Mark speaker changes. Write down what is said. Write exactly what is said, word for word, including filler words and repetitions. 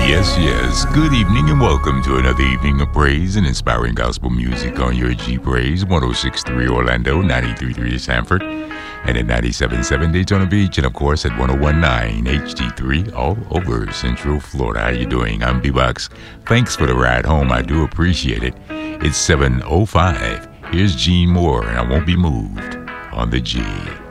Speaker 1: Yes, yes. Good evening and welcome to another evening of praise and inspiring gospel music on your G Praise one oh six point three Orlando, ninety-three point three Sanford, and at ninety-seven point seven Daytona Beach, and of course at one oh one point nine H D three all over Central Florida. How you doing? I'm B-Box. Thanks for the ride home. I do appreciate it. It's seven oh five. Here's Gene Moore, and I won't be moved on the G.